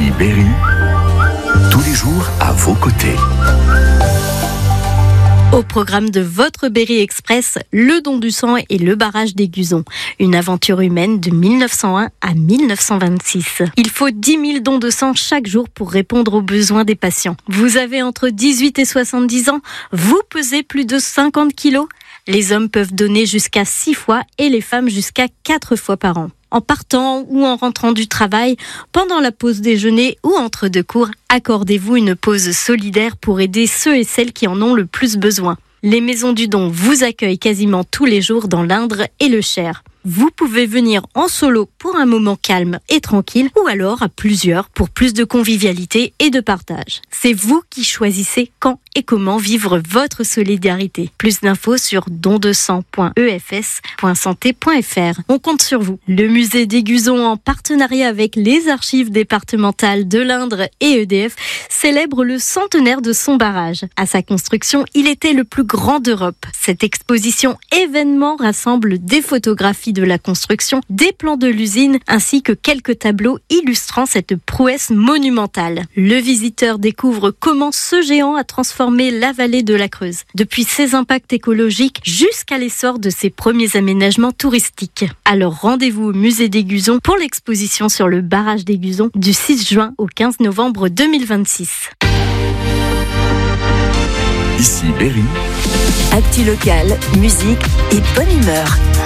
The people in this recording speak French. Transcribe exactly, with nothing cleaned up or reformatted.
Ici Berry, tous les jours à vos côtés. Au programme de votre Berry Express, le don du sang et le barrage des Guzons. Une aventure humaine de mille neuf cent un à mille neuf cent vingt-six. Il faut dix mille dons de sang chaque jour pour répondre aux besoins des patients. Vous avez entre dix-huit et soixante-dix ans, vous pesez plus de cinquante kilos. Les hommes peuvent donner jusqu'à six fois et les femmes jusqu'à quatre fois par an. En partant ou en rentrant du travail, pendant la pause déjeuner ou entre deux cours, accordez-vous une pause solidaire pour aider ceux et celles qui en ont le plus besoin. Les maisons du don vous accueillent quasiment tous les jours dans l'Indre et le Cher. Vous pouvez venir en solo pour un moment calme et tranquille ou alors à plusieurs pour plus de convivialité et de partage. C'est vous qui choisissez quand et comment vivre votre solidarité. Plus d'infos sur don de sang point e f s point santé point f r. On compte sur vous. Le musée des Guzons, en partenariat avec les archives départementales de l'Indre et E D F, célèbre le centenaire de son barrage. À sa construction, il était le plus grand d'Europe. Cette exposition événement rassemble des photographies de la construction, des plans de l'usine ainsi que quelques tableaux illustrant cette prouesse monumentale. Le visiteur découvre comment ce géant a transformé la vallée de la Creuse, depuis ses impacts écologiques jusqu'à l'essor de ses premiers aménagements touristiques. Alors rendez-vous au musée des Guzons pour l'exposition sur le barrage des Guzons du six juin au quinze novembre deux mille vingt-six. Ici Berry. Actu local, musique et bonne humeur.